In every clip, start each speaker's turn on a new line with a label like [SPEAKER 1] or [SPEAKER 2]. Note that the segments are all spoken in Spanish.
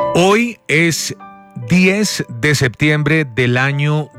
[SPEAKER 1] Hoy es 10 de septiembre del año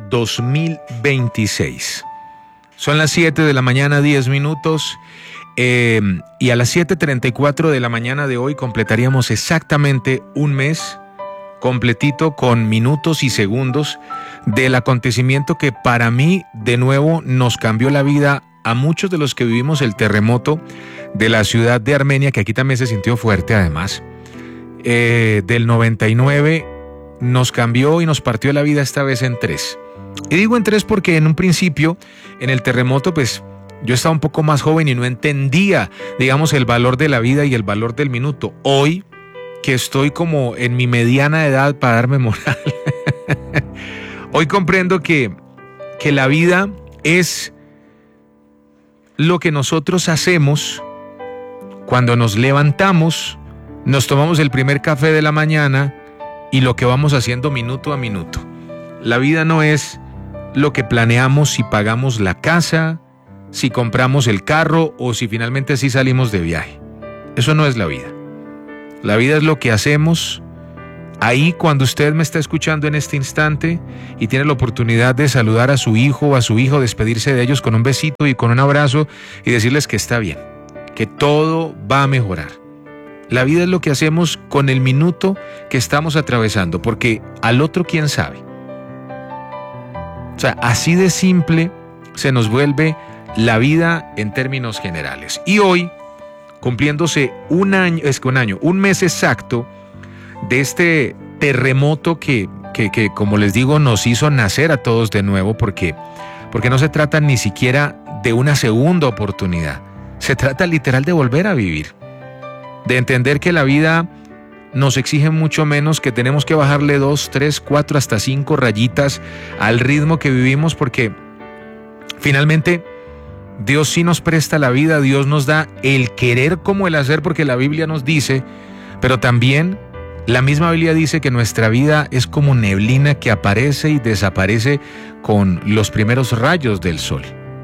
[SPEAKER 1] 2026. Son las 7 de la mañana, 10 minutos. Y a las 7:34 de la mañana de hoy completaríamos exactamente un mes completito con minutos y segundos del acontecimiento que para mí de nuevo nos cambió la vida a muchos de los que vivimos el terremoto de la ciudad de Armenia, que aquí también se sintió fuerte además, del 99. Nos cambió y nos partió la vida esta vez en tres. Y digo en tres porque en un principio, en el terremoto, pues yo estaba un poco más joven y no entendía, digamos, el valor de la vida y el valor del minuto. Hoy, que estoy como en mi mediana edad para darme moral, hoy comprendo que la vida es lo que nosotros hacemos cuando nos levantamos, nos tomamos el primer café de la mañana y lo que vamos haciendo minuto a minuto. La vida no es lo que planeamos si pagamos la casa, si compramos el carro o si finalmente sí salimos de viaje. Eso no es la vida. La vida es lo que hacemos ahí cuando usted me está escuchando en este instante y tiene la oportunidad de saludar a su hijo o a su hijo, despedirse de ellos con un besito y con un abrazo y decirles que está bien, que todo va a mejorar. La vida es lo que hacemos con el minuto que estamos atravesando, porque al otro quién sabe. O sea, así de simple se nos vuelve la vida en términos generales. Y hoy, cumpliéndose un mes exacto de este terremoto que como les digo, nos hizo nacer a todos de nuevo, porque no se trata ni siquiera de una segunda oportunidad. Se trata literal de volver a vivir, de entender que la vida nos exige mucho menos, que tenemos que bajarle 2, 3, 4, hasta 5 rayitas al ritmo que vivimos, porque finalmente Dios sí nos presta la vida, Dios nos da el querer como el hacer, porque la Biblia nos dice, pero también la misma Biblia dice que nuestra vida es como neblina que aparece y desaparece con los primeros rayos del sol.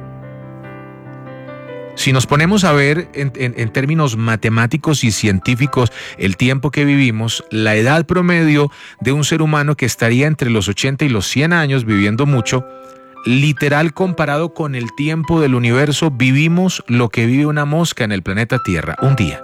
[SPEAKER 1] Si nos ponemos a ver en términos matemáticos y científicos el tiempo que vivimos, la edad promedio de un ser humano que estaría entre los 80 y los 100 años viviendo mucho, literal comparado con el tiempo del universo, vivimos lo que vive una mosca en el planeta Tierra, un día.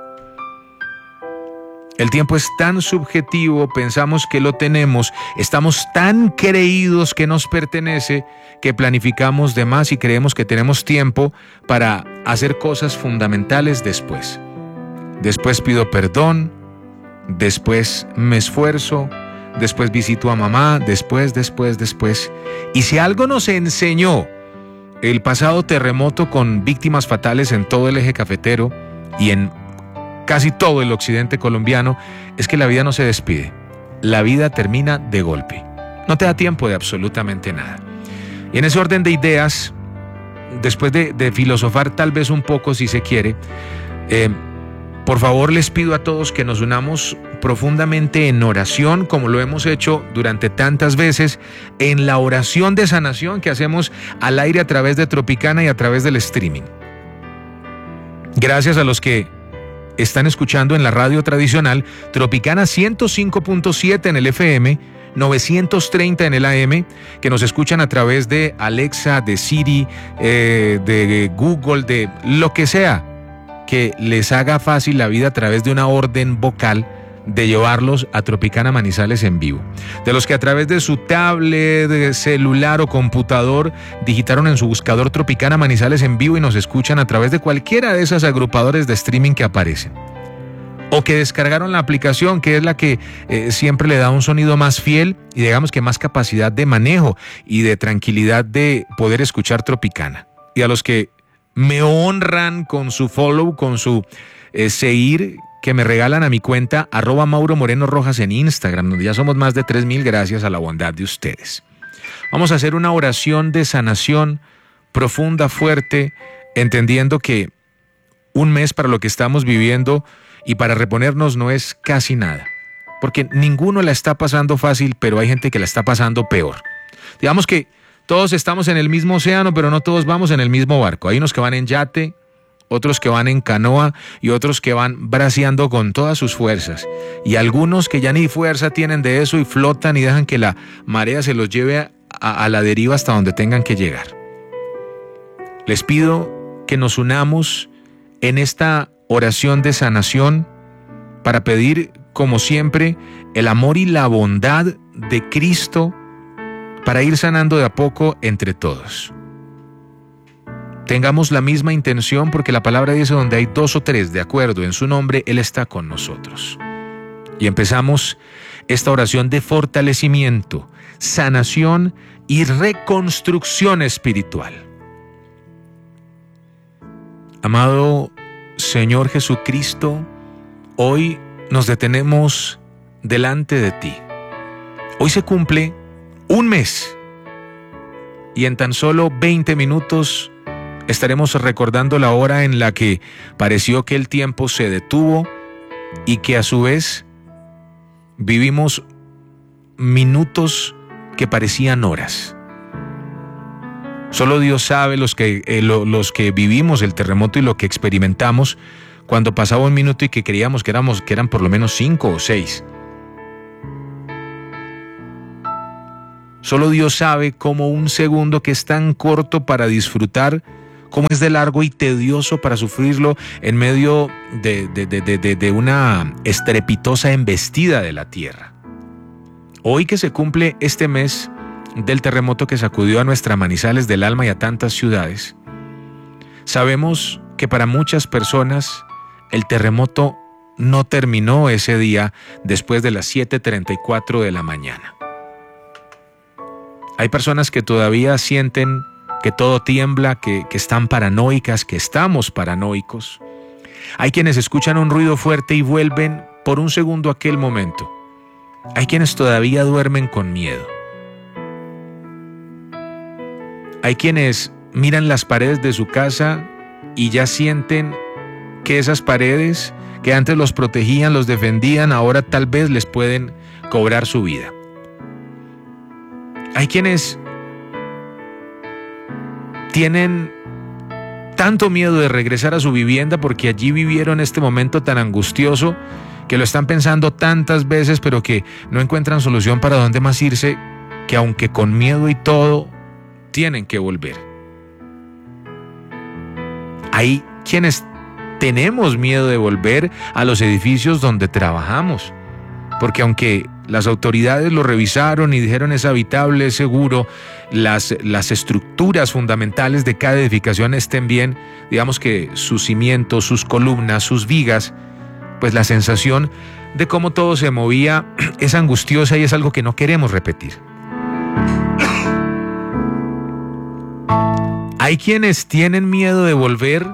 [SPEAKER 1] El tiempo es tan subjetivo, pensamos que lo tenemos, estamos tan creídos que nos pertenece, que planificamos de más y creemos que tenemos tiempo para hacer cosas fundamentales después. Después pido perdón, después me esfuerzo, después visito a mamá, después. Y si algo nos enseñó el pasado terremoto con víctimas fatales en todo el eje cafetero y en casi todo el occidente colombiano, es que la vida no se despide. La vida termina de golpe. No te da tiempo de absolutamente nada. Y en ese orden de ideas, después de filosofar tal vez un poco si se quiere, por favor les pido a todos que nos unamos profundamente en oración, como lo hemos hecho durante tantas veces, en la oración de sanación que hacemos al aire a través de Tropicana y a través del streaming. Gracias a los que están escuchando en la radio tradicional, Tropicana 105.7 en el FM, 930 en el AM, que nos escuchan a través de Alexa, de Siri, de Google, de lo que sea que les haga fácil la vida a través de una orden vocal de llevarlos a Tropicana Manizales en vivo. De los que a través de su tablet, de celular o computador digitaron en su buscador Tropicana Manizales en vivo y nos escuchan a través de cualquiera de esas agrupadores de streaming que aparecen. O que descargaron la aplicación, que es la que siempre le da un sonido más fiel y digamos que más capacidad de manejo y de tranquilidad de poder escuchar Tropicana. Y a los que me honran con su follow, con su seguir, que me regalan a mi cuenta @Mauro Moreno Rojas en Instagram, donde ya somos más de 3,000 gracias a la bondad de ustedes. Vamos a hacer una oración de sanación profunda, fuerte, entendiendo que un mes para lo que estamos viviendo y para reponernos no es casi nada, porque ninguno la está pasando fácil, pero hay gente que la está pasando peor. Digamos que todos estamos en el mismo océano, pero no todos vamos en el mismo barco. Hay unos que van en yate, otros que van en canoa y otros que van braceando con todas sus fuerzas. Y algunos que ya ni fuerza tienen de eso y flotan y dejan que la marea se los lleve a la deriva hasta donde tengan que llegar. Les pido que nos unamos en esta oración de sanación para pedir, como siempre, el amor y la bondad de Cristo para ir sanando de a poco entre todos. Tengamos la misma intención, porque la palabra dice: donde hay 2 o 3 de acuerdo en su nombre, Él está con nosotros. Y empezamos esta oración de fortalecimiento, sanación y reconstrucción espiritual. Amado Señor Jesucristo, hoy nos detenemos delante de ti. Hoy se cumple un mes y en tan solo 20 minutos estaremos recordando la hora en la que pareció que el tiempo se detuvo y que a su vez vivimos minutos que parecían horas. Solo Dios sabe los que vivimos el terremoto y lo que experimentamos cuando pasaba un minuto y que creíamos que eran por lo menos 5 o 6. Solo Dios sabe cómo un segundo que es tan corto para disfrutar, cómo es de largo y tedioso para sufrirlo en medio de una estrepitosa embestida de la tierra. Hoy que se cumple este mes del terremoto que sacudió a nuestra Manizales del alma y a tantas ciudades, sabemos que para muchas personas el terremoto no terminó ese día después de las 7:34 de la mañana. Hay personas que todavía sienten que todo tiembla, que están paranoicas, que estamos paranoicos. Hay quienes escuchan un ruido fuerte y vuelven por un segundo a aquel momento. Hay quienes todavía duermen con miedo. Hay quienes miran las paredes de su casa y ya sienten que esas paredes que antes los protegían, los defendían, ahora tal vez les pueden cobrar su vida. Hay quienes tienen tanto miedo de regresar a su vivienda porque allí vivieron este momento tan angustioso que lo están pensando tantas veces, pero que no encuentran solución para dónde más irse, que aunque con miedo y todo, tienen que volver. Hay quienes tenemos miedo de volver a los edificios donde trabajamos, porque aunque las autoridades lo revisaron y dijeron es habitable, es seguro, las estructuras fundamentales de cada edificación estén bien, digamos que sus cimientos, sus columnas, sus vigas, pues la sensación de cómo todo se movía es angustiosa y es algo que no queremos repetir. Hay quienes tienen miedo de volver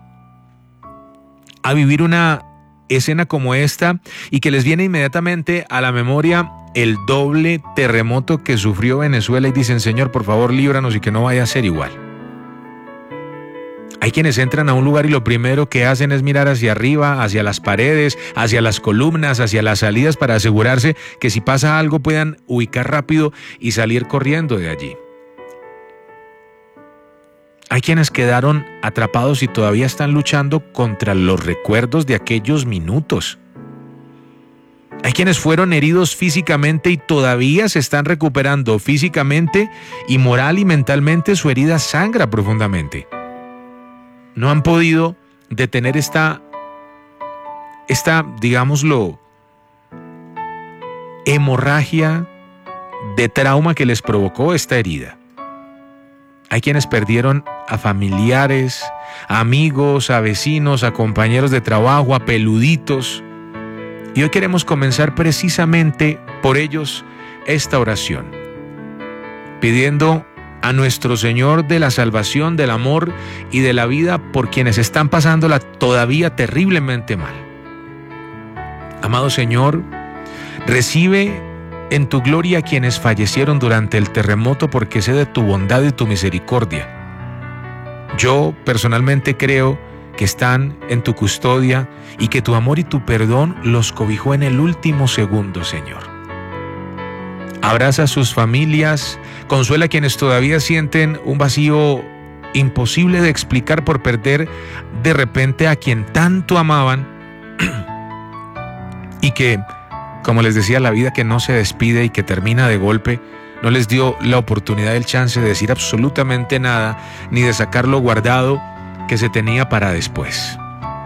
[SPEAKER 1] a vivir una escena como esta y que les viene inmediatamente a la memoria el doble terremoto que sufrió Venezuela y dicen: Señor, por favor, líbranos y que no vaya a ser igual. Hay quienes entran a un lugar y lo primero que hacen es mirar hacia arriba, hacia las paredes, hacia las columnas, hacia las salidas para asegurarse que si pasa algo puedan ubicar rápido y salir corriendo de allí. Hay quienes quedaron atrapados y todavía están luchando contra los recuerdos de aquellos minutos. Hay quienes fueron heridos físicamente y todavía se están recuperando físicamente y moral y mentalmente su herida sangra profundamente. No han podido detener esta, digámoslo, hemorragia de trauma que les provocó esta herida. Hay quienes perdieron a familiares, a amigos, a vecinos, a compañeros de trabajo, a peluditos. Y hoy queremos comenzar precisamente por ellos esta oración, pidiendo a nuestro Señor de la salvación, del amor y de la vida por quienes están pasándola todavía terriblemente mal. Amado Señor, recibe en tu gloria a quienes fallecieron durante el terremoto, porque sé de tu bondad y tu misericordia. Yo personalmente creo que están en tu custodia y que tu amor y tu perdón los cobijó en el último segundo, Señor. Abraza a sus familias, consuela a quienes todavía sienten un vacío imposible de explicar por perder de repente a quien tanto amaban y que, como les decía, la vida que no se despide y que termina de golpe, no les dio la oportunidad, el chance de decir absolutamente nada, ni de sacar lo guardado que se tenía para después.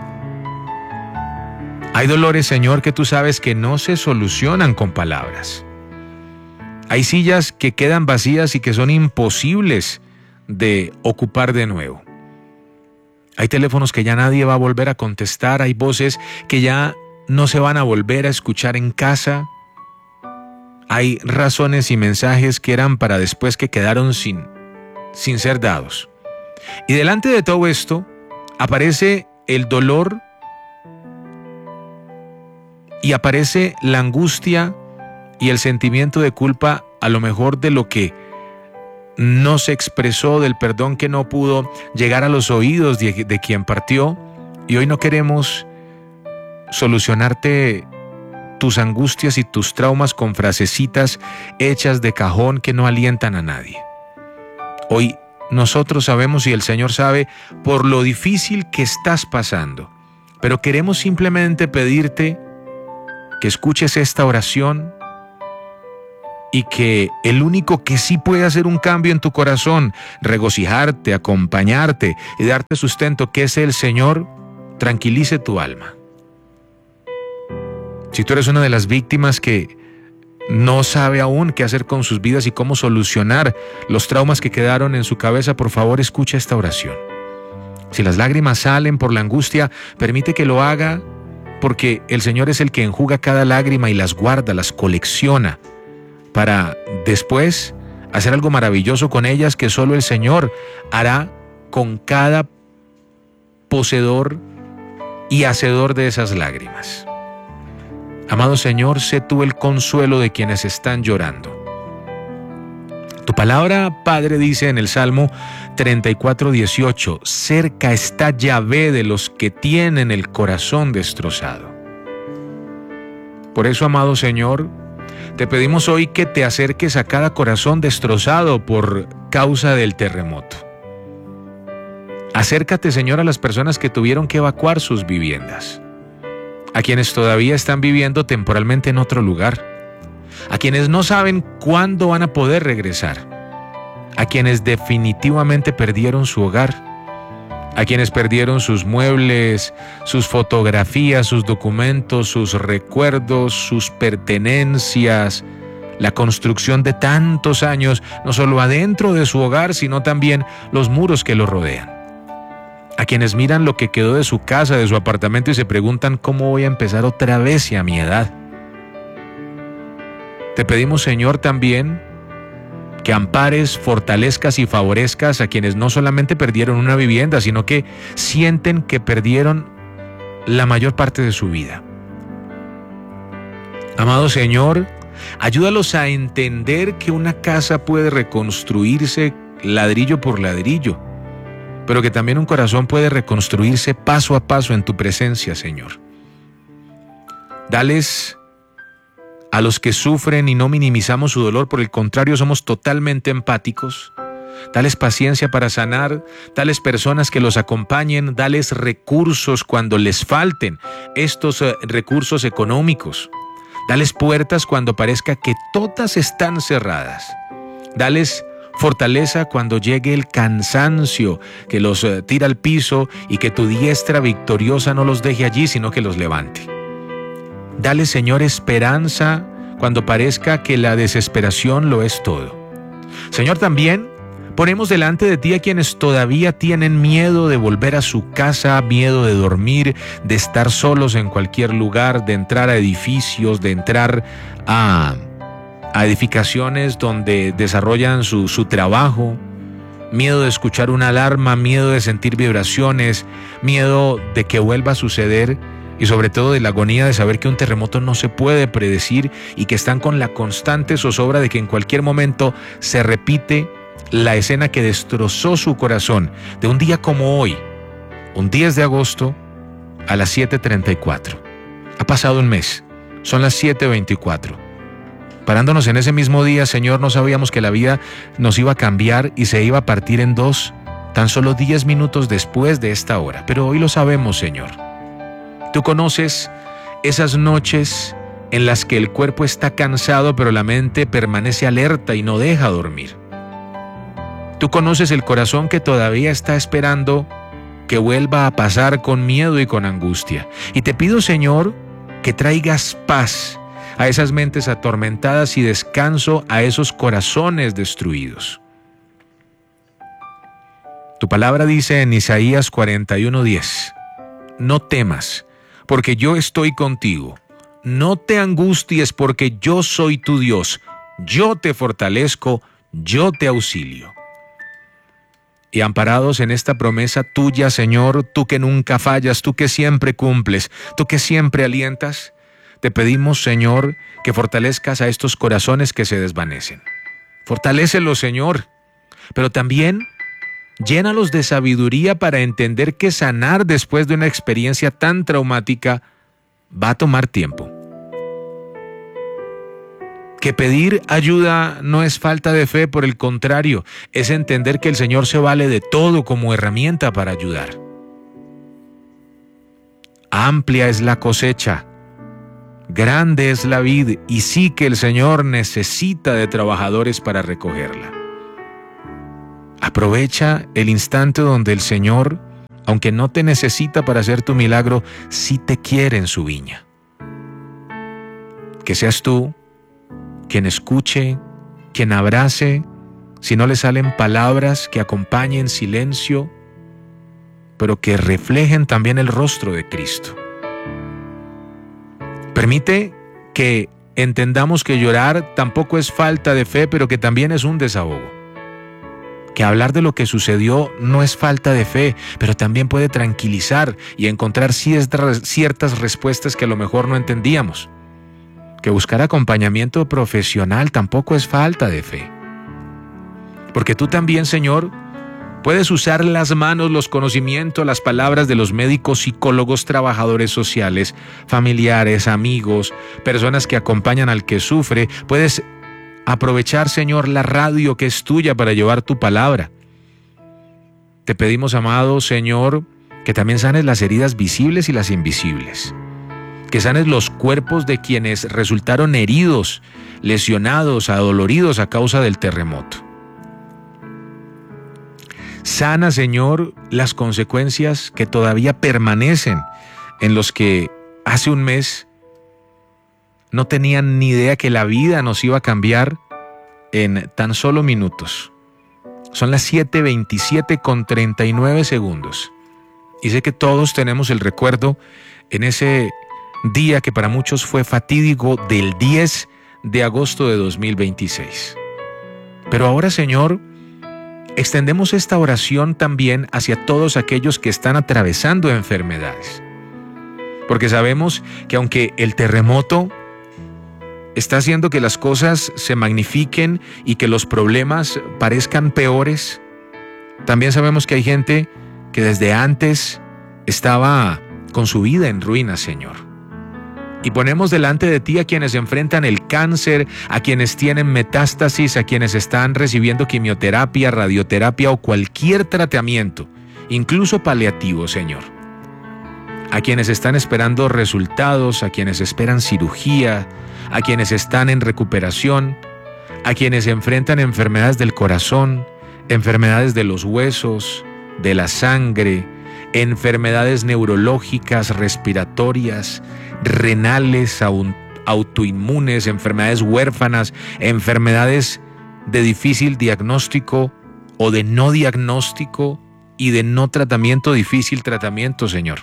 [SPEAKER 1] Hay dolores, Señor, que tú sabes que no se solucionan con palabras. Hay sillas que quedan vacías y que son imposibles de ocupar de nuevo. Hay teléfonos que ya nadie va a volver a contestar, hay voces que ya no se van a volver a escuchar en casa. Hay razones y mensajes que eran para después que quedaron sin ser dados. Y delante de todo esto aparece el dolor y aparece la angustia y el sentimiento de culpa, a lo mejor de lo que no se expresó, del perdón que no pudo llegar a los oídos de quien partió. Y hoy no queremos solucionarte tus angustias y tus traumas con frasecitas hechas de cajón que no alientan a nadie. Hoy nosotros sabemos y el Señor sabe por lo difícil que estás pasando, pero queremos simplemente pedirte que escuches esta oración y que el único que sí puede hacer un cambio en tu corazón, regocijarte, acompañarte y darte sustento, que es el Señor, tranquilice tu alma. Si tú eres una de las víctimas que no sabe aún qué hacer con sus vidas y cómo solucionar los traumas que quedaron en su cabeza, por favor, escucha esta oración. Si las lágrimas salen por la angustia, permite que lo haga, porque el Señor es el que enjuga cada lágrima y las guarda, las colecciona, para después hacer algo maravilloso con ellas que solo el Señor hará con cada poseedor y hacedor de esas lágrimas. Amado Señor, sé tú el consuelo de quienes están llorando. Tu palabra, Padre, dice en el Salmo 34:18, cerca está Yahvé de los que tienen el corazón destrozado. Por eso, amado Señor, te pedimos hoy que te acerques a cada corazón destrozado por causa del terremoto. Acércate, Señor, a las personas que tuvieron que evacuar sus viviendas, a quienes todavía están viviendo temporalmente en otro lugar, a quienes no saben cuándo van a poder regresar, a quienes definitivamente perdieron su hogar, a quienes perdieron sus muebles, sus fotografías, sus documentos, sus recuerdos, sus pertenencias, la construcción de tantos años, no solo adentro de su hogar, sino también los muros que lo rodean. A quienes miran lo que quedó de su casa, de su apartamento y se preguntan cómo voy a empezar otra vez y a mi edad. Te pedimos, Señor, también que ampares, fortalezcas y favorezcas a quienes no solamente perdieron una vivienda, sino que sienten que perdieron la mayor parte de su vida. Amado Señor, ayúdalos a entender que una casa puede reconstruirse ladrillo por ladrillo, pero que también un corazón puede reconstruirse paso a paso en tu presencia, Señor. Dales a los que sufren y no minimizamos su dolor, por el contrario, somos totalmente empáticos. Dales paciencia para sanar, dales personas que los acompañen, dales recursos cuando les falten estos recursos económicos. Dales puertas cuando parezca que todas están cerradas. Dales fortaleza cuando llegue el cansancio que los tira al piso y que tu diestra victoriosa no los deje allí, sino que los levante. Dale, Señor, esperanza cuando parezca que la desesperación lo es todo. Señor, también ponemos delante de ti a quienes todavía tienen miedo de volver a su casa, miedo de dormir, de estar solos en cualquier lugar, de entrar a edificios, de entrar a edificaciones donde desarrollan su trabajo, miedo de escuchar una alarma, miedo de sentir vibraciones, miedo de que vuelva a suceder y sobre todo de la agonía de saber que un terremoto no se puede predecir y que están con la constante zozobra de que en cualquier momento se repite la escena que destrozó su corazón de un día como hoy, un 10 de agosto a las 7:34. Ha pasado un mes, son las 7:24. Parándonos en ese mismo día, Señor, no sabíamos que la vida nos iba a cambiar y se iba a partir en dos tan solo 10 minutos después de esta hora, pero hoy lo sabemos, Señor. Tú conoces esas noches en las que el cuerpo está cansado, pero la mente permanece alerta y no deja dormir. Tú conoces el corazón que todavía está esperando que vuelva a pasar con miedo y con angustia. Y te pido, Señor, que traigas paz a esas mentes atormentadas y descanso a esos corazones destruidos. Tu palabra dice en Isaías 41:10, no temas, porque yo estoy contigo. No te angusties, porque yo soy tu Dios. Yo te fortalezco, yo te auxilio. Y amparados en esta promesa tuya, Señor, tú que nunca fallas, tú que siempre cumples, tú que siempre alientas, te pedimos, Señor, que fortalezcas a estos corazones que se desvanecen. Fortalécelos, Señor, pero también llénalos de sabiduría para entender que sanar después de una experiencia tan traumática va a tomar tiempo. Que pedir ayuda no es falta de fe, por el contrario, es entender que el Señor se vale de todo como herramienta para ayudar. Amplia es la cosecha, grande es la vid, y sí que el Señor necesita de trabajadores para recogerla. Aprovecha el instante donde el Señor, aunque no te necesita para hacer tu milagro, sí te quiere en su viña. Que seas tú quien escuche, quien abrace, si no le salen palabras, que acompañen silencio, pero que reflejen también el rostro de Cristo. Permite que entendamos que llorar tampoco es falta de fe, pero que también es un desahogo. Que hablar de lo que sucedió no es falta de fe, pero también puede tranquilizar y encontrar ciertas respuestas que a lo mejor no entendíamos. Que buscar acompañamiento profesional tampoco es falta de fe. Porque tú también, Señor, puedes usar las manos, los conocimientos, las palabras de los médicos, psicólogos, trabajadores sociales, familiares, amigos, personas que acompañan al que sufre. Puedes aprovechar, Señor, la radio que es tuya para llevar tu palabra. Te pedimos, amado Señor, que también sanes las heridas visibles y las invisibles. Que sanes los cuerpos de quienes resultaron heridos, lesionados, adoloridos a causa del terremoto. Sana, Señor, las consecuencias que todavía permanecen en los que hace un mes no tenían ni idea que la vida nos iba a cambiar en tan solo minutos. Son las 7:27:39. Y sé que todos tenemos el recuerdo en ese día que para muchos fue fatídico, del 10 de agosto de 2026. Pero ahora, Señor, extendemos esta oración también hacia todos aquellos que están atravesando enfermedades. Porque sabemos que aunque el terremoto está haciendo que las cosas se magnifiquen y que los problemas parezcan peores, también sabemos que hay gente que desde antes estaba con su vida en ruinas, Señor. Y ponemos delante de ti a quienes enfrentan el cáncer, a quienes tienen metástasis, a quienes están recibiendo quimioterapia, radioterapia o cualquier tratamiento, incluso paliativo, Señor. A quienes están esperando resultados, a quienes esperan cirugía, a quienes están en recuperación, a quienes enfrentan enfermedades del corazón, enfermedades de los huesos, de la sangre, enfermedades neurológicas, respiratorias, renales, autoinmunes, enfermedades huérfanas, enfermedades de difícil diagnóstico o de no diagnóstico y de no tratamiento, difícil tratamiento, Señor.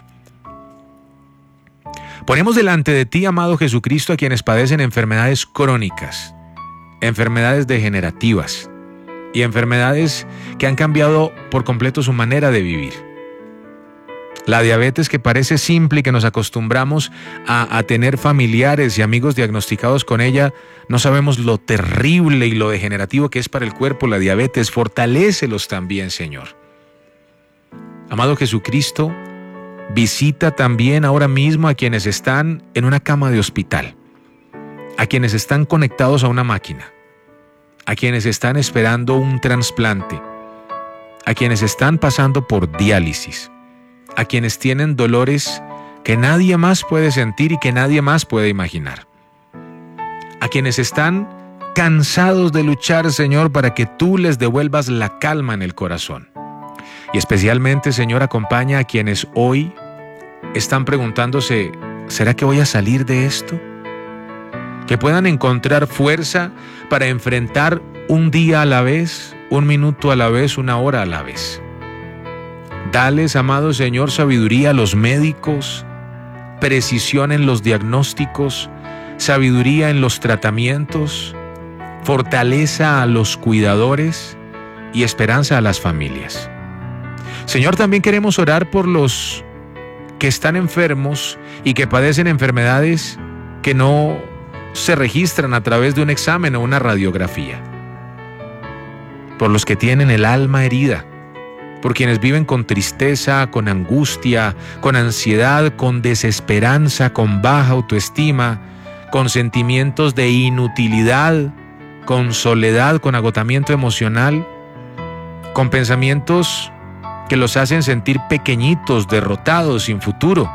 [SPEAKER 1] Ponemos delante de ti, amado Jesucristo, a quienes padecen enfermedades crónicas, enfermedades degenerativas y enfermedades que han cambiado por completo su manera de vivir. La diabetes, que parece simple y que nos acostumbramos a tener familiares y amigos diagnosticados con ella, no sabemos lo terrible y lo degenerativo que es para el cuerpo la diabetes. Fortalécelos también, Señor. Amado Jesucristo, visita también ahora mismo a quienes están en una cama de hospital, a quienes están conectados a una máquina, a quienes están esperando un trasplante, a quienes están pasando por diálisis, a quienes tienen dolores que nadie más puede sentir y que nadie más puede imaginar, a quienes están cansados de luchar, Señor, para que tú les devuelvas la calma en el corazón. Y especialmente, Señor, acompaña a quienes hoy están preguntándose, ¿será que voy a salir de esto? Que puedan encontrar fuerza para enfrentar un día a la vez, un minuto a la vez, una hora a la vez. Dales, amado Señor, sabiduría a los médicos, precisión en los diagnósticos, sabiduría en los tratamientos, fortaleza a los cuidadores y esperanza a las familias. Señor, también queremos orar por los que están enfermos y que padecen enfermedades que no se registran a través de un examen o una radiografía. Por los que tienen el alma herida, por quienes viven con tristeza, con angustia, con ansiedad, con desesperanza, con baja autoestima, con sentimientos de inutilidad, con soledad, con agotamiento emocional, con pensamientos que los hacen sentir pequeñitos, derrotados, sin futuro.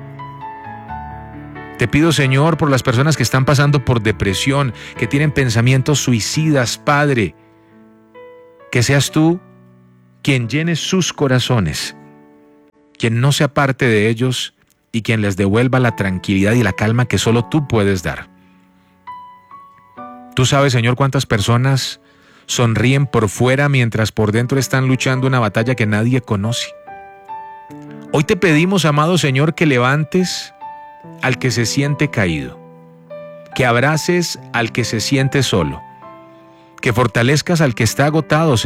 [SPEAKER 1] Te pido, Señor, por las personas que están pasando por depresión, que tienen pensamientos suicidas, Padre, que seas tú quien llene sus corazones, quien no se aparte de ellos y quien les devuelva la tranquilidad y la calma que solo tú puedes dar. Tú sabes, Señor, cuántas personas sonríen por fuera mientras por dentro están luchando una batalla que nadie conoce. Hoy te pedimos, amado Señor, que levantes al que se siente caído, que abraces al que se siente solo, que fortalezcas al que está agotado,